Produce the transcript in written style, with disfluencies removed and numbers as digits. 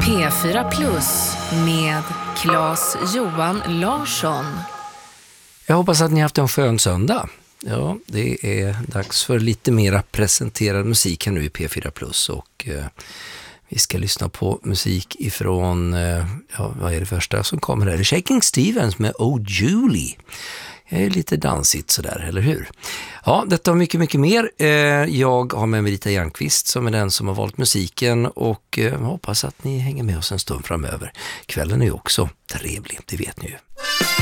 P4 Plus med Claes-Johan Larsson. Jag hoppas att ni har haft en skön söndag. Ja, det är dags för lite mera presenterad musik här nu i P4 Plus och vi ska lyssna på musik ifrån, vad är det första som kommer här? Shaking Stevens med Oh Julie. Det är lite dansigt sådär, eller hur? Ja, detta och mycket, mycket mer. Jag har med mig Rita Järnqvist som är den som har valt musiken och hoppas att ni hänger med oss en stund framöver. Kvällen är ju också trevlig, det vet ni ju.